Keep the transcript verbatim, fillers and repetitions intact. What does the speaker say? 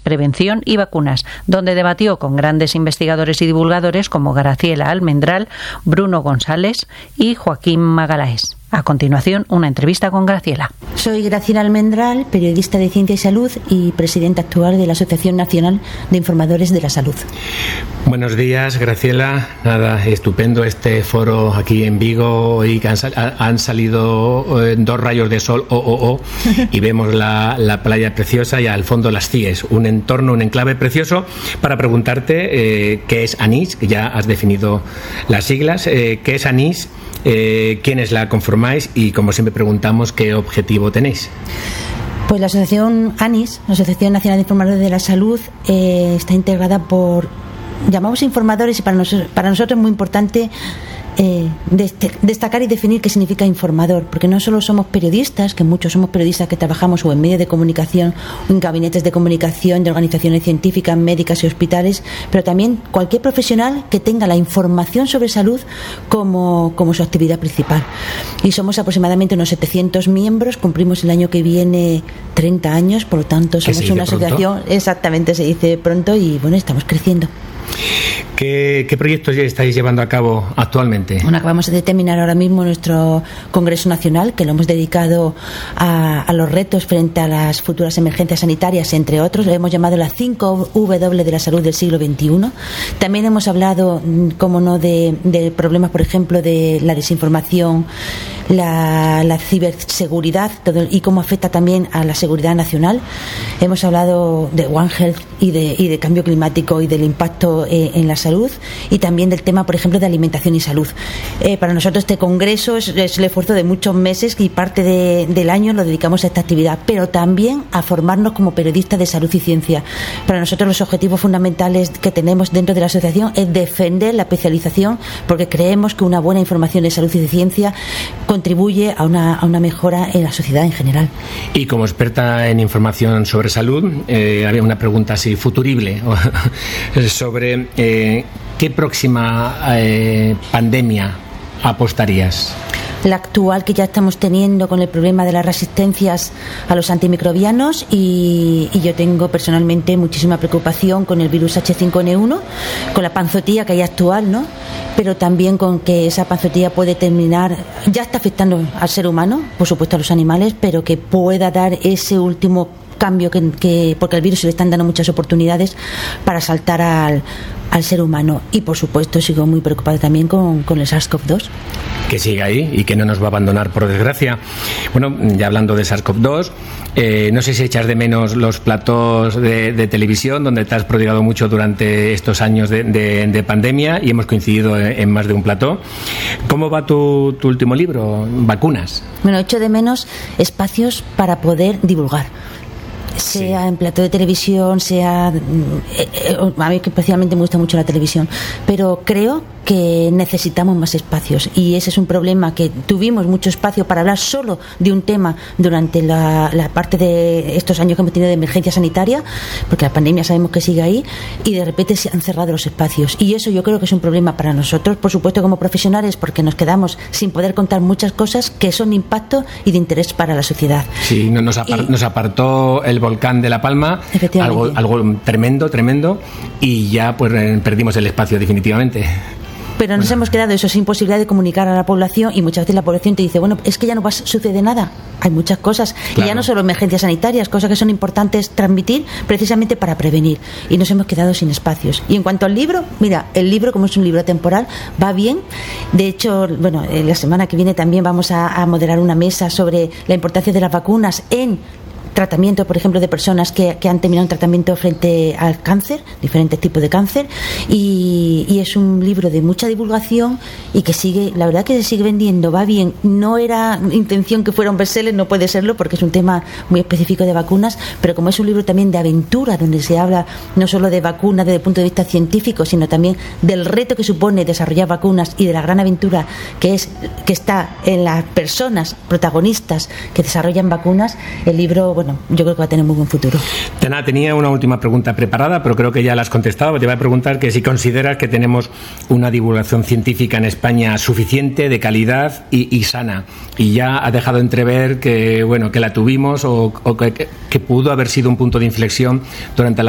prevención y vacunas, donde debatió con grandes investigadores y divulgadores como Graciela Almendral, Bruno González y Joaquín Magalaes. A continuación, una entrevista con Graciela. Soy Graciela Almendral, periodista de Ciencia y Salud y presidenta actual de la Asociación Nacional de Informadores de la Salud. Buenos días, Graciela. Nada, estupendo este foro aquí en Vigo. Hoy han, sal, han salido eh, dos rayos de sol oh, oh, oh, y vemos la, la playa preciosa y al fondo las C I E S, un entorno, un enclave precioso, para preguntarte eh, qué es ANIS, que ya has definido las siglas, eh, qué es ANIS, eh, quiénes la conformáis y, como siempre preguntamos, qué objetivo tenéis. Pues la Asociación ANIS, la Asociación Nacional de Informadores de la Salud, eh, está integrada por, llamamos informadores, y para, nos, para nosotros es muy importante eh, destacar y definir qué significa informador, porque no solo somos periodistas, que muchos somos periodistas que trabajamos o en medios de comunicación o en gabinetes de comunicación de organizaciones científicas, médicas y hospitales, pero también cualquier profesional que tenga la información sobre salud como, como su actividad principal. Y somos aproximadamente unos setecientos miembros, cumplimos el año que viene treinta años, por lo tanto somos una asociación, pronto. Exactamente, se dice pronto, y bueno, estamos creciendo. ¿Qué, ¿Qué proyectos ya estáis llevando a cabo actualmente? Bueno, acabamos de terminar ahora mismo nuestro Congreso Nacional, que lo hemos dedicado a, a los retos frente a las futuras emergencias sanitarias, entre otros. Lo hemos llamado las cinco W de la salud del siglo veintiuno. También hemos hablado, como no, de, de problemas, por ejemplo, de la desinformación, la, la ciberseguridad todo, y cómo afecta también a la seguridad nacional. Hemos hablado de One Health y de, y de cambio climático y del impacto eh, en la salud, y también del tema, por ejemplo, de alimentación y salud. Eh, para nosotros este congreso es, es el esfuerzo de muchos meses, y parte de, del año lo dedicamos a esta actividad, pero también a formarnos como periodistas de salud y ciencia. Para nosotros los objetivos fundamentales que tenemos dentro de la asociación es defender la especialización, porque creemos que una buena información de salud y de ciencia contribuye a una, a una mejora en la sociedad en general. Y como experta en información sobre salud, eh, había una pregunta así futurible sobre eh, qué próxima eh, pandemia apostarías. La actual que ya estamos teniendo con el problema de las resistencias a los antimicrobianos, y, y yo tengo personalmente muchísima preocupación con el virus H cinco N uno, con la panzotía que hay actual, ¿no? Pero también con que esa panzotía puede terminar, ya está afectando al ser humano, por supuesto a los animales, pero que pueda dar ese último cambio que, que porque al virus se le están dando muchas oportunidades para saltar al, al ser humano. Y por supuesto sigo muy preocupada también con, con el SARS-CoV dos. Que siga ahí y que no nos va a abandonar, por desgracia. Bueno, ya hablando de SARS-CoV dos, eh, no sé si echas de menos los platós de, de televisión, donde te has prodigado mucho durante estos años de, de, de pandemia, y hemos coincidido en, en más de un plató. ¿Cómo va tu, tu último libro, Vacunas? Bueno, echo de menos espacios para poder divulgar. Sea sí. en plató de televisión, sea... Eh, eh, a mí que especialmente me gusta mucho la televisión, pero creo que necesitamos más espacios, y ese es un problema, que tuvimos mucho espacio para hablar solo de un tema durante la, la parte de estos años que hemos tenido de emergencia sanitaria, porque la pandemia sabemos que sigue ahí, y de repente se han cerrado los espacios, y eso yo creo que es un problema para nosotros, por supuesto como profesionales, porque nos quedamos sin poder contar muchas cosas que son de impacto y de interés para la sociedad. Sí, nos, apar- y, nos apartó el volcán de La Palma, algo, algo tremendo, tremendo, y ya pues perdimos el espacio definitivamente. Pero nos bueno. hemos quedado eso sin posibilidad de comunicar a la población, y muchas veces la población te dice, bueno, es que ya no sucede nada. Hay muchas cosas, claro. Y ya no solo emergencias sanitarias, cosas que son importantes transmitir precisamente para prevenir, y nos hemos quedado sin espacios. Y en cuanto al libro, mira, el libro, como es un libro temporal, va bien. De hecho, bueno, la semana que viene también vamos a, a moderar una mesa sobre la importancia de las vacunas en tratamiento, por ejemplo, de personas que, que han terminado un tratamiento frente al cáncer, diferentes tipos de cáncer, y, y es un libro de mucha divulgación y que sigue, la verdad que se sigue vendiendo, va bien. No era intención que fuera un bestseller, no puede serlo porque es un tema muy específico de vacunas, pero como es un libro también de aventura, donde se habla no solo de vacunas desde el punto de vista científico, sino también del reto que supone desarrollar vacunas y de la gran aventura que es que está en las personas protagonistas que desarrollan vacunas, el libro, bueno, yo creo que va a tener muy buen futuro. Tena, tenía una última pregunta preparada, pero creo que ya la has contestado. Te voy a preguntar que si consideras que tenemos una divulgación científica en España suficiente, de calidad y, y sana. Y ya ha dejado entrever que, bueno, que la tuvimos o, o que, que pudo haber sido un punto de inflexión durante la